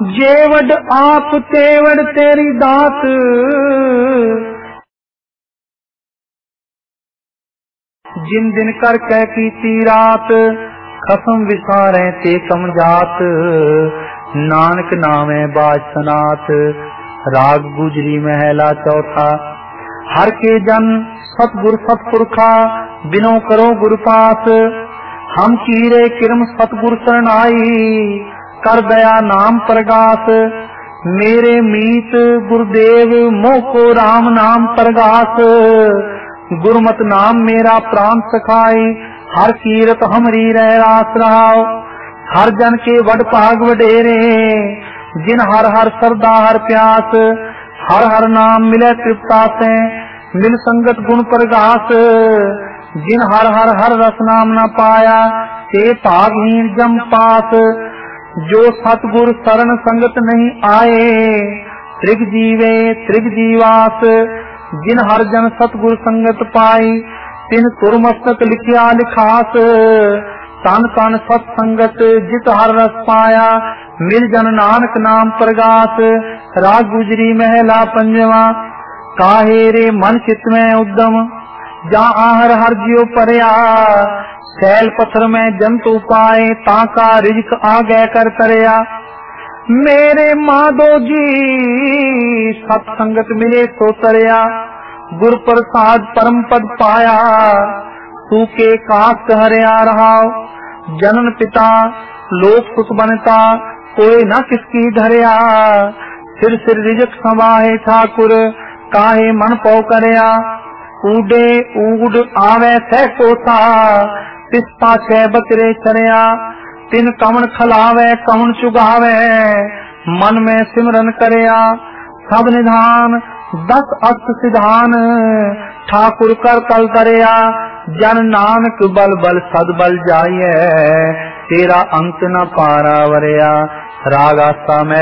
जेवड आप तेवड तेरी दात, जिन दिन कर कै कीती रात, खसम विसारे ते कम जात, नानक नामे बाज सनात। राग गुजरी महला चौथा। हर के जन सतगुर सतपुरखा, बिनो करो गुर पास, हम कीरे किरम सतगुर शरणाई, कर दया नाम प्रगास। मेरे मीत गुरुदेव मोह को राम नाम प्रगास, गुरमत नाम मेरा प्राण सखाई, हर कीरत हमरी रह रास रहाओ। हर जन के वड भाग वडेरे, जिन हर हर सरदा हर प्यास, हर हर नाम मिले तृप्ता से, मिल संगत गुण प्रगास। जिन हर हर हर रस नाम न पाया, ते भागहीन जम पास। जो सतगुर शरण संगत नहीं आए, त्रिग जीवे त्रिग जीवास। जिन हर जन सतगुर संगत पाई, तिन सुर मस्तक लिखिया लिखास। तन तन सत संगत जित हर रस पाया, मिल जन नानक नाम प्रगास। राग गुजरी महला पंजवा। काहे रे मन चित में उद्यम, जा आहर हर जियो परया, सैल पत्थर में जंतु पाए, ताका रिजक आगे कर तरया। मेरे माधो जी सत्संगत मिले तो तरया, गुर प्रसाद परम पद पाया, तू के काश हरिया रहा। जनन पिता लोक सुख बनता, कोई न किसकी धरिया, सिर सिर रिजक समाहे ठाकुर, काहे मन पौ करया। ऊडे ऊड आवे सह कोसा, तिस पाछे बचरे चरया, तिन कमन खलावे कमन चुगावे, मन में सिमरन करया। सब निधान 10 अष्ट सिधान, ठाकुर कर तल तरया। जन नानक बल बल सद बल जाइए, तेरा अंत न पारा वरया। राग आसा में